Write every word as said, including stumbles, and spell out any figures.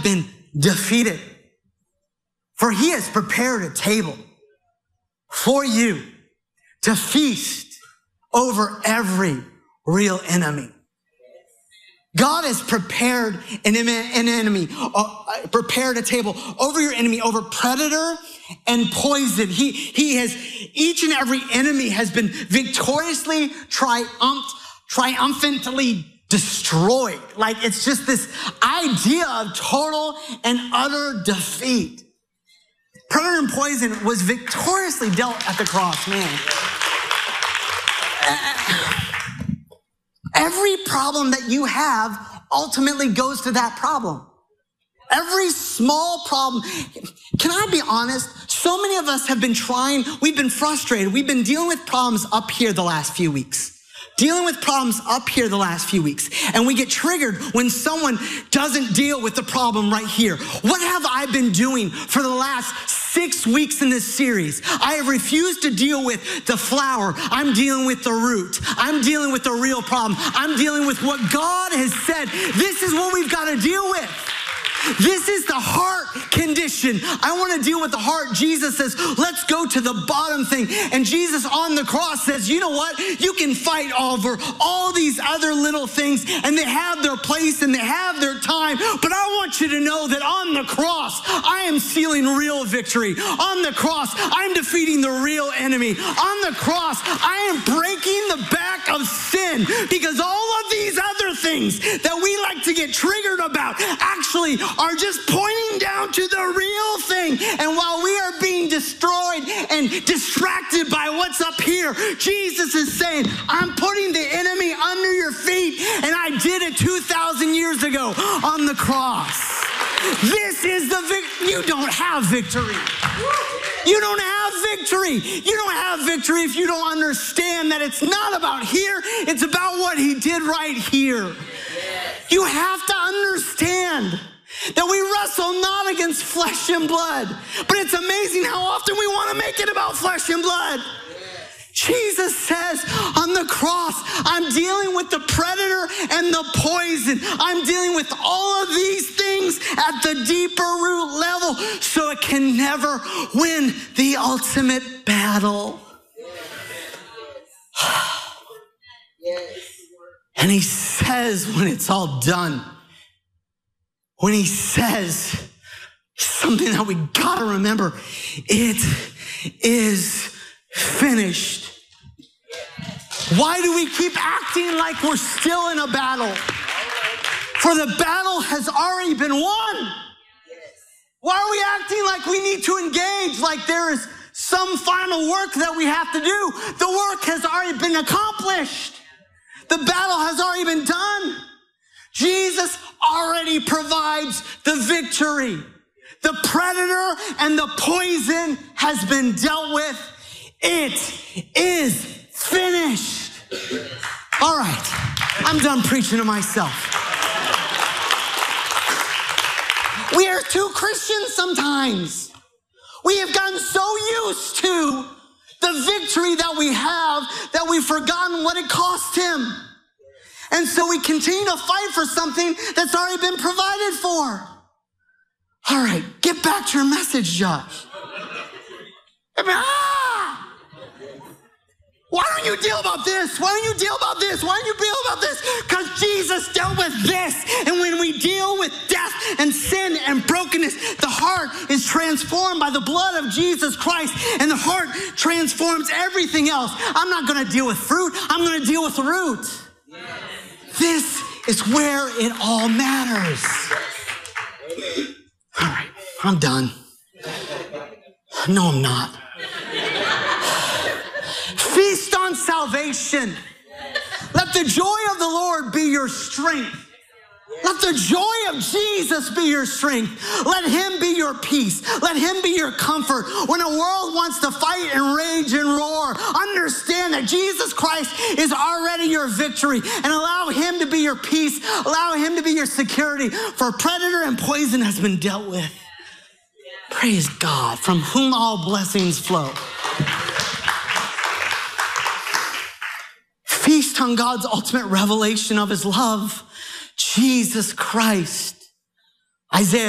have been defeated. For he has prepared a table for you to feast over every real enemy. God has prepared an enemy, uh, prepared a table over your enemy, over predator and poison. He, he has, each and every enemy has been victoriously triumph, triumphantly destroyed. Like it's just this idea of total and utter defeat. Predator and poison was victoriously dealt at the cross, man. Every problem that you have ultimately goes to that problem. Every small problem. Can I be honest? So many of us have been trying, we've been frustrated. We've been dealing with problems up here the last few weeks. Dealing with problems up here the last few weeks. And we get triggered when someone doesn't deal with the problem right here. What have I been doing for the last six weeks in this series? I have refused to deal with the flower. I'm dealing with the root. I'm dealing with the real problem. I'm dealing with what God has said. This is what we've got to deal with. This is the heart condition. I want to deal with the heart. Jesus says, let's go to the bottom thing. And Jesus on the cross says, you know what? You can fight over all these other little things and they have their place and they have their time. But I want you to know that on the cross, I am sealing real victory. On the cross, I'm defeating the real enemy. On the cross, I am breaking the back of sin because all of these other things that we like to get triggered about actually are just pointing down to the real thing. And while we are being destroyed and distracted by what's up here, Jesus is saying, I'm putting the enemy under your feet, and I did it two thousand years ago on the cross. This is the victory. You don't have victory. You don't have victory. You don't have victory if you don't understand that it's not about here. It's about what he did right here. You have to understand that we wrestle not against flesh and blood. But it's amazing how often we want to make it about flesh and blood. Jesus says on the cross, I'm dealing with the predator and the poison. I'm dealing with all of these things at the deeper root level so it can never win the ultimate battle. And he says when it's all done, when he says something that we gotta remember, it is finished. Why do we keep acting like we're still in a battle? For the battle has already been won. Why are we acting like we need to engage, like there is some final work that we have to do? The work has already been accomplished. The battle has already been done. Jesus already provides the victory. The predator and the poison has been dealt with. It is finished. All right, I'm done preaching to myself. We are too Christian sometimes. We have gotten so used to the victory that we have that we've forgotten what it cost him. And so we continue to fight for something that's already been provided for. All right, get back to your message, Josh. I mean, ah! Why don't you deal about this? Why don't you deal about this? Why don't you deal about this? Because Jesus dealt with this. And when we deal with death and sin and brokenness, the heart is transformed by the blood of Jesus Christ. And the heart transforms everything else. I'm not going to deal with fruit. I'm going to deal with the root. This is where it all matters. All right, I'm done. No, I'm not. Feast on salvation. Let the joy of the Lord be your strength. Let the joy of Jesus be your strength. Let him be your peace. Let him be your comfort. When a world wants to fight and rage and roar, understand that Jesus Christ is already your victory, and allow him to be your peace. Allow him to be your security, for predator and poison has been dealt with. Praise God, from whom all blessings flow. Feast on God's ultimate revelation of his love, Jesus Christ. Isaiah